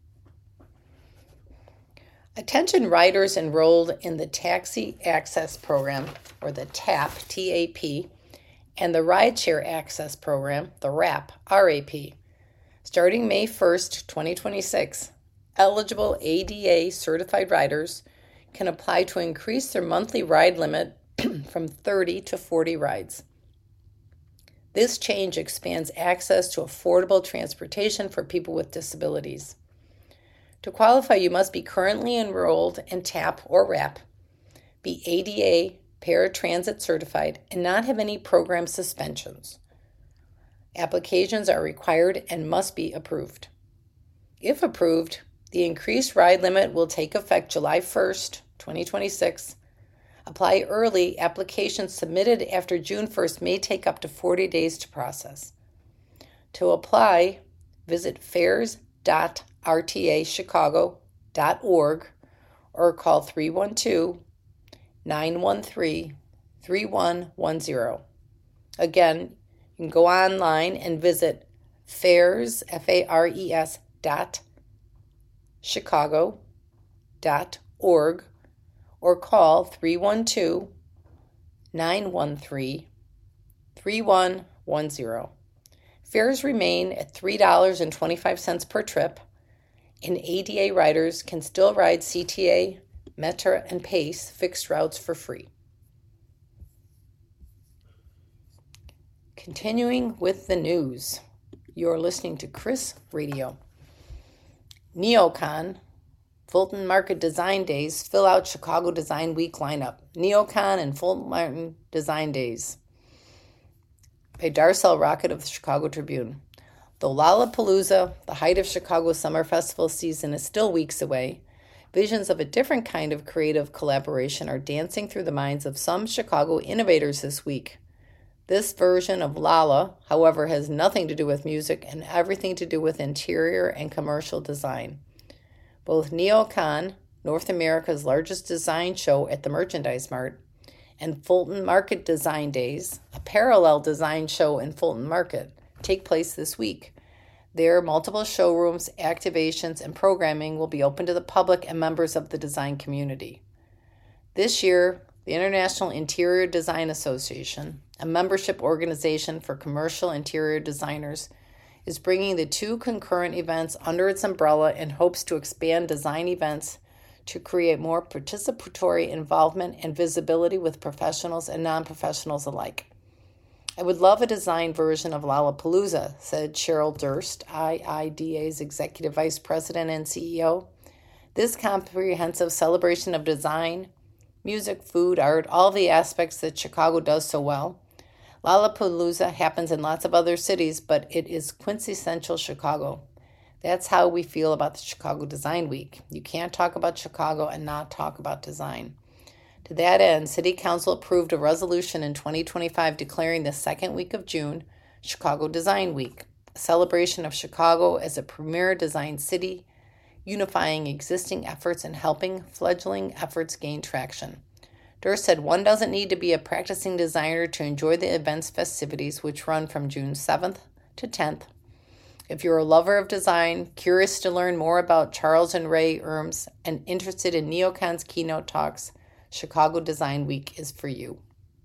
Attention riders enrolled in the Taxi Access Program, or the TAP, T A P, and the Rideshare Access Program, the RAP, R A P. Starting May first, twenty twenty-six, eligible A D A certified riders can apply to increase their monthly ride limit from thirty to forty rides. This change expands access to affordable transportation for people with disabilities. To qualify, you must be currently enrolled in TAP or RAP, be A D A paratransit certified, and not have any program suspensions. Applications are required and must be approved. If approved, the increased ride limit will take effect July first, twenty twenty-six. Apply early. Applications submitted after June first may take up to forty days to process. To apply, visit fares dot r t a chicago dot org or call three one two, nine one three, three one one zero. Again, you can go online and visit fares, F A R E S, dot chicago dot org or call three one two, nine one three, three one one zero. Fares remain at three dollars and twenty-five cents per trip, and A D A riders can still ride C T A, Metra, and PACE fixed routes for free. Continuing with the news, you're listening to Chris Radio. NeoCon, Fulton Market Design Days fill out Chicago Design Week lineup. NeoCon and Fulton Market Design Days by Darcel Rocket of the Chicago Tribune. Though Lollapalooza, the height of Chicago's summer festival season, is still weeks away, visions of a different kind of creative collaboration are dancing through the minds of some Chicago innovators this week. This version of Lolla, however, has nothing to do with music and everything to do with interior and commercial design. Both NeoCon, North America's largest design show at the Merchandise Mart, and Fulton Market Design Days, a parallel design show in Fulton Market, take place this week. There, multiple showrooms, activations, and programming will be open to the public and members of the design community. This year, the International Interior Design Association, a membership organization for commercial interior designers, is bringing the two concurrent events under its umbrella in hopes to expand design events to create more participatory involvement and visibility with professionals and non-professionals alike. I would love a design version of Lollapalooza, said Cheryl Durst, I I D A's Executive Vice President and C E O. This comprehensive celebration of design, music, food, art, all the aspects that Chicago does so well. Lollapalooza happens in lots of other cities, but it is quintessential Chicago. That's how we feel about the Chicago Design Week. You can't talk about Chicago and not talk about design. To that end, City Council approved a resolution in twenty twenty-five declaring the second week of June Chicago Design Week, a celebration of Chicago as a premier design city, unifying existing efforts and helping fledgling efforts gain traction. Durst said one doesn't need to be a practicing designer to enjoy the event's festivities, which run from June seventh to tenth. If you're a lover of design, curious to learn more about Charles and Ray Erms, and interested in NeoCon's keynote talks, Chicago Design Week is for you.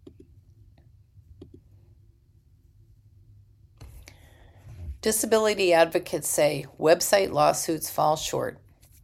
Disability advocates say website lawsuits fall short.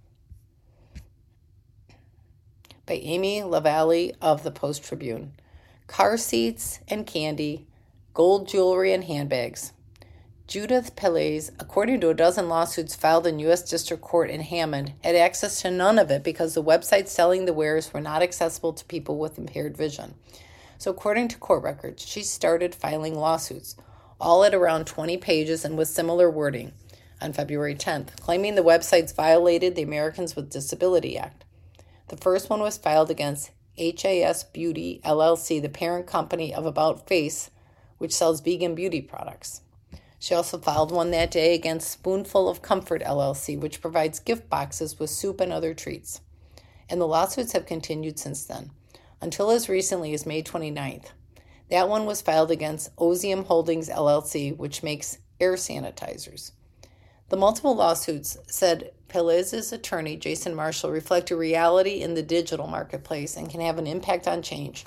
By Amy LaValle of the Post-Tribune. Car seats and candy, gold jewelry and handbags. Judith Pelez, according to a dozen lawsuits filed in U S District Court in Hammond, had access to none of it because the websites selling the wares were not accessible to people with impaired vision. So according to court records, she started filing lawsuits, all at around twenty pages and with similar wording, on February tenth, claiming the websites violated the Americans with Disability Act. The first one was filed against H A S Beauty, L L C, the parent company of About Face, which sells vegan beauty products. She also filed one that day against Spoonful of Comfort, L L C, which provides gift boxes with soup and other treats. And the lawsuits have continued since then, until as recently as May twenty-ninth. That one was filed against Ozium Holdings, L L C, which makes air sanitizers. The multiple lawsuits, said Pelez's attorney, Jason Marshall, reflect a reality in the digital marketplace and can have an impact on change.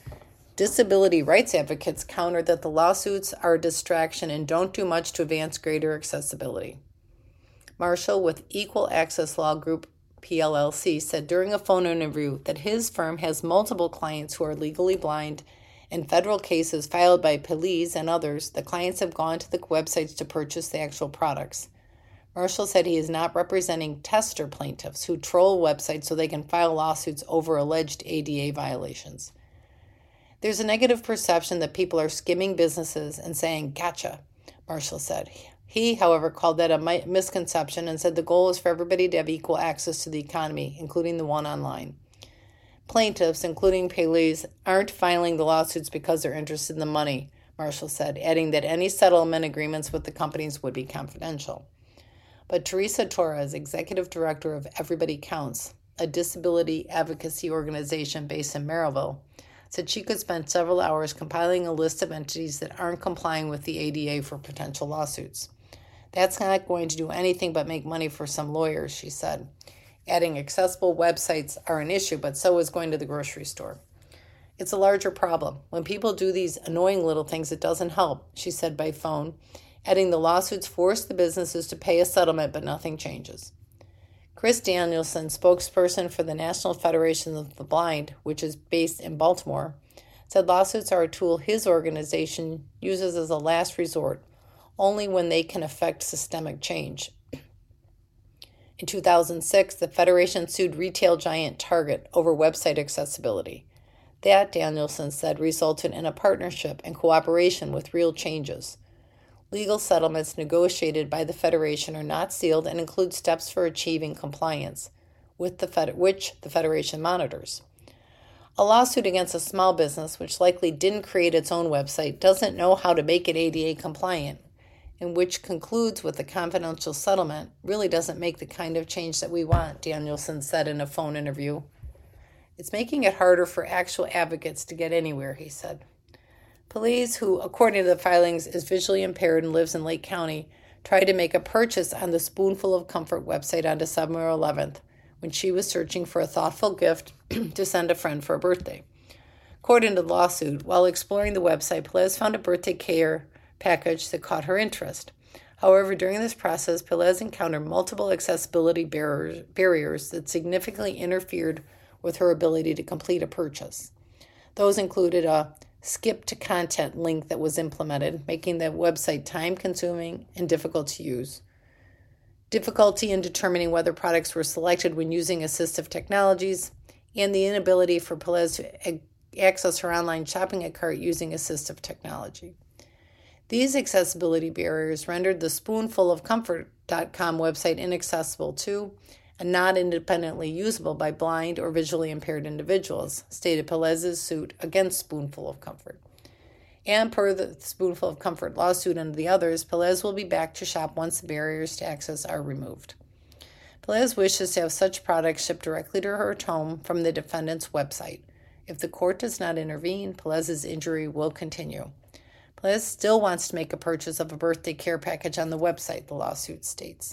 Disability rights advocates counter that the lawsuits are a distraction and don't do much to advance greater accessibility. Marshall, with Equal Access Law Group P L L C, said during a phone interview that his firm has multiple clients who are legally blind. In federal cases filed by Pelez and others, the clients have gone to the websites to purchase the actual products. Marshall said he is not representing tester plaintiffs who troll websites so they can file lawsuits over alleged A D A violations. There's a negative perception that people are skimming businesses and saying, gotcha, Marshall said. He, however, called that a misconception and said the goal is for everybody to have equal access to the economy, including the one online. Plaintiffs, including Pelez, aren't filing the lawsuits because they're interested in the money, Marshall said, adding that any settlement agreements with the companies would be confidential. But Teresa Torres, executive director of Everybody Counts, a disability advocacy organization based in Maryville, said she could spend several hours compiling a list of entities that aren't complying with the A D A for potential lawsuits. That's not going to do anything but make money for some lawyers, she said. Adding accessible websites are an issue, but so is going to the grocery store. It's a larger problem. When people do these annoying little things, it doesn't help, she said by phone, adding the lawsuits force the businesses to pay a settlement, but nothing changes. Chris Danielson, spokesperson for the National Federation of the Blind, which is based in Baltimore, said lawsuits are a tool his organization uses as a last resort, only when they can affect systemic change. In two thousand six, the Federation sued retail giant Target over website accessibility. That, Danielson said, resulted in a partnership and cooperation with real changes. Legal settlements negotiated by the Federation are not sealed and include steps for achieving compliance, with the Fed- which the Federation monitors. A lawsuit against a small business, which likely didn't create its own website, doesn't know how to make it A D A compliant, and which concludes with a confidential settlement, really doesn't make the kind of change that we want, Danielson said in a phone interview. It's making it harder for actual advocates to get anywhere, he said. Pelez, who, according to the filings, is visually impaired and lives in Lake County, tried to make a purchase on the Spoonful of Comfort website on December eleventh when she was searching for a thoughtful gift to send a friend for a birthday. According to the lawsuit, while exploring the website, Pelez found a birthday care package that caught her interest. However, during this process, Pelez encountered multiple accessibility barriers, barriers that significantly interfered with her ability to complete a purchase. Those included a skip to content link that was implemented, making the website time-consuming and difficult to use. Difficulty in determining whether products were selected when using assistive technologies, and the inability for Pelez to access her online shopping cart using assistive technology. These accessibility barriers rendered the spoonful of comfort dot com website inaccessible to and not independently usable by blind or visually impaired individuals, stated Pelez's suit against Spoonful of Comfort. And per the Spoonful of Comfort lawsuit and the others, Pelez will be back to shop once the barriers to access are removed. Pelez wishes to have such products shipped directly to her home from the defendant's website. If the court does not intervene, Pelez's injury will continue. Pelez still wants to make a purchase of a birthday care package on the website, the lawsuit states.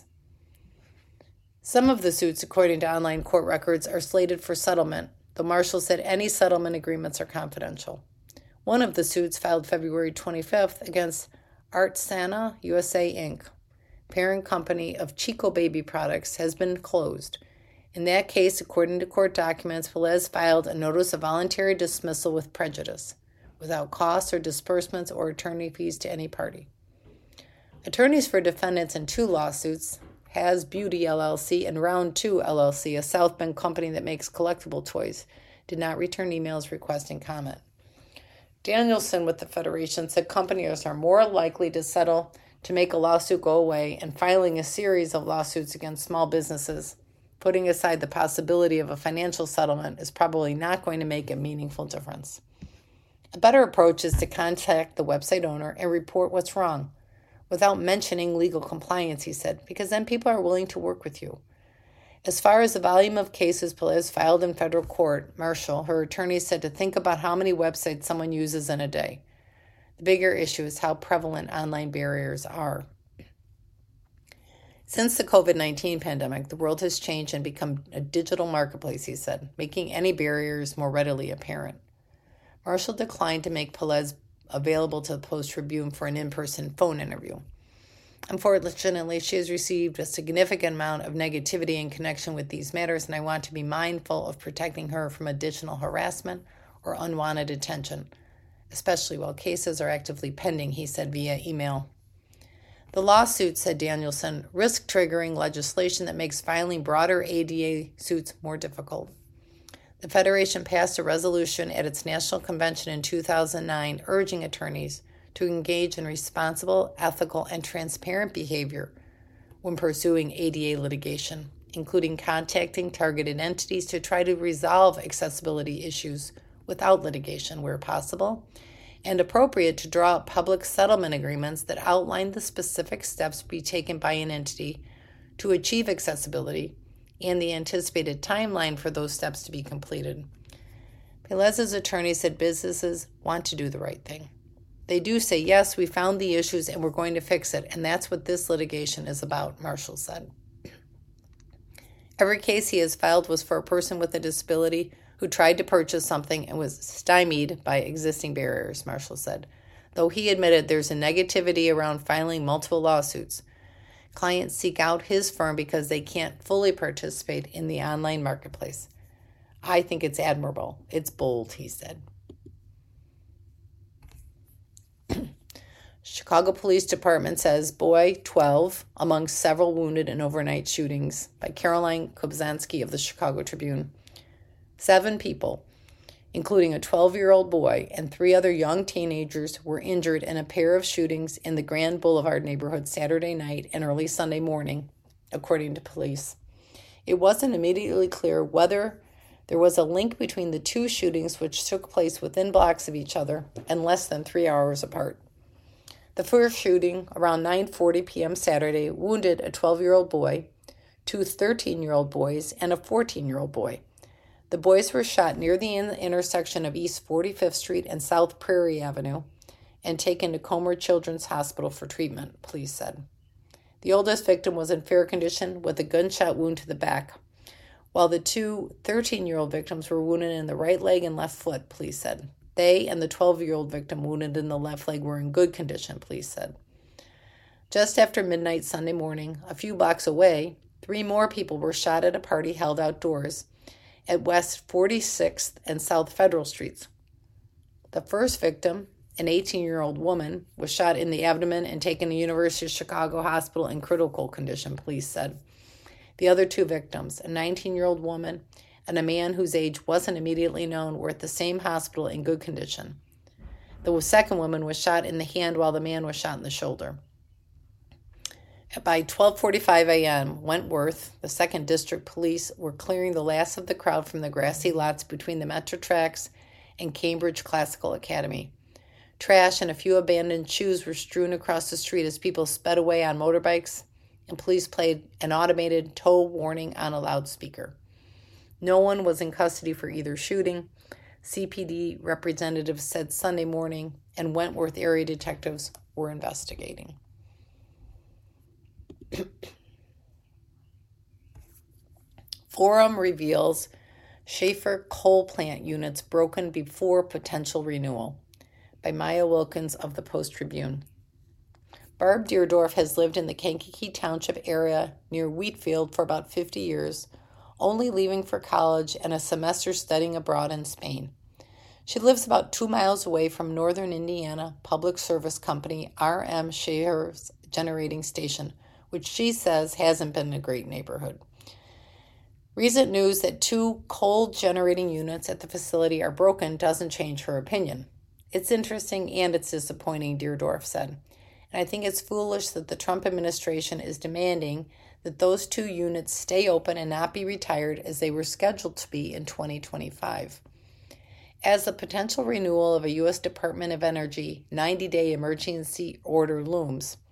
Some of the suits, according to online court records, are slated for settlement, though Marshall said any settlement agreements are confidential. One of the suits, filed February twenty-fifth against Artsana U S A Incorporated, parent company of Chico Baby Products, has been closed. In that case, according to court documents, Pelez filed a notice of voluntary dismissal with prejudice, without costs or disbursements or attorney fees to any party. Attorneys for defendants in two lawsuits, Has Beauty L L C and Round two L L C, a South Bend company that makes collectible toys, did not return emails requesting comment. Danielson with the Federation said companies are more likely to settle to make a lawsuit go away and filing a series of lawsuits against small businesses. Putting aside the possibility of a financial settlement is probably not going to make a meaningful difference. A better approach is to contact the website owner and report what's wrong, without mentioning legal compliance, he said, because then people are willing to work with you. As far as the volume of cases Pelez filed in federal court, Marshall, her attorney, said to think about how many websites someone uses in a day. The bigger issue is how prevalent online barriers are. Since the covid nineteen pandemic, the world has changed and become a digital marketplace, he said, making any barriers more readily apparent. Marshall declined to make Pelez available to the Post-Tribune for an in-person phone interview. Unfortunately, she has received a significant amount of negativity in connection with these matters, and I want to be mindful of protecting her from additional harassment or unwanted attention, especially while cases are actively pending, he said via email. The lawsuit, said Danielson, risk triggering legislation that makes filing broader A D A suits more difficult. The Federation passed a resolution at its national convention in two thousand nine urging attorneys to engage in responsible, ethical, and transparent behavior when pursuing A D A litigation, including contacting targeted entities to try to resolve accessibility issues without litigation where possible, and appropriate to draw up public settlement agreements that outline the specific steps to be taken by an entity to achieve accessibility and the anticipated timeline for those steps to be completed. Pelez's attorney said businesses want to do the right thing. They do say, yes, we found the issues and we're going to fix it, and that's what this litigation is about, Marshall said. Every case he has filed was for a person with a disability who tried to purchase something and was stymied by existing barriers, Marshall said, though he admitted there's a negativity around filing multiple lawsuits. Clients seek out his firm because they can't fully participate in the online marketplace. I think it's admirable. It's bold, he said. Chicago Police Department says boy twelve among several wounded in overnight shootings by Caroline Kobzanski of the Chicago Tribune. Seven people, including a twelve-year-old boy and three other young teenagers, were injured in a pair of shootings in the Grand Boulevard neighborhood Saturday night and early Sunday morning, according to police. It wasn't immediately clear whether there was a link between the two shootings, which took place within blocks of each other and less than three hours apart. The first shooting, around nine forty p.m. Saturday, wounded a twelve-year-old boy, two thirteen-year-old boys, and a fourteen-year-old boy. The boys were shot near the intersection of East forty-fifth Street and South Prairie Avenue and taken to Comer Children's Hospital for treatment, police said. The oldest victim was in fair condition with a gunshot wound to the back, while the two thirteen-year-old victims were wounded in the right leg and left foot, police said. They and the twelve-year-old victim wounded in the left leg were in good condition, police said. Just after midnight Sunday morning, a few blocks away, three more people were shot at a party held outdoors at West forty-sixth and South Federal Streets. The first victim, an eighteen-year-old woman, was shot in the abdomen and taken to University of Chicago Hospital in critical condition, police said. The other two victims, a nineteen-year-old woman and a man whose age wasn't immediately known, were at the same hospital in good condition. The second woman was shot in the hand while the man was shot in the shoulder. By twelve forty-five a.m., Wentworth, the second District Police, were clearing the last of the crowd from the grassy lots between the Metro Tracks and Cambridge Classical Academy. Trash and a few abandoned shoes were strewn across the street as people sped away on motorbikes, and police played an automated tow warning on a loudspeaker. No one was in custody for either shooting, C P D representatives said Sunday morning, and Wentworth area detectives were investigating. Forum reveals Schaefer coal plant units broken before potential renewal, by Maya Wilkins of the Post-Tribune. Barb Deerdorf has lived in the Kankakee Township area near Wheatfield for about fifty years, only leaving for college and a semester studying abroad in Spain. She lives about two miles away from Northern Indiana Public Service Company R M Schaefer's, generating station, which she says hasn't been a great neighborhood. Recent news that two coal generating units at the facility are broken doesn't change her opinion. It's interesting and it's disappointing, Deardorff said. And I think it's foolish that the Trump administration is demanding that those two units stay open and not be retired as they were scheduled to be in twenty twenty-five. As the potential renewal of a U S Department of Energy ninety-day emergency order looms,